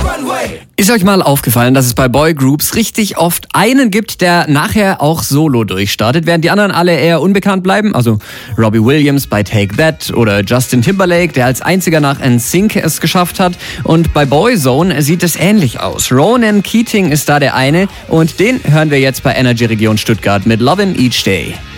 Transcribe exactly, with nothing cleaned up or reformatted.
Ist euch mal aufgefallen, dass es bei Boygroups richtig oft einen gibt, der nachher auch solo durchstartet, während die anderen alle eher unbekannt bleiben? Also Robbie Williams bei Take That oder Justin Timberlake, der als einziger nach N Sync es geschafft hat. Und bei Boyzone sieht es ähnlich aus. Ronan Keating ist da der eine und den hören wir jetzt bei Energy Region Stuttgart mit Lovin' Each Day.